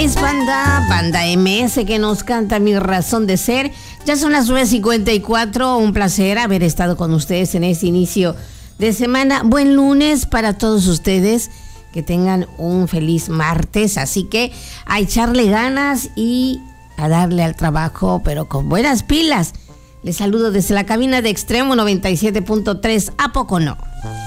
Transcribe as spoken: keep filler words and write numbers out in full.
nice, banda, banda M S que nos canta Mi Razón de Ser. Ya son las nueve cincuenta y cuatro, un placer haber estado con ustedes en este inicio de semana. Buen lunes para todos ustedes, que tengan un feliz martes, así que a echarle ganas y a darle al trabajo, pero con buenas pilas. Les saludo desde la cabina de Extremo noventa y siete punto tres, ¿a poco no?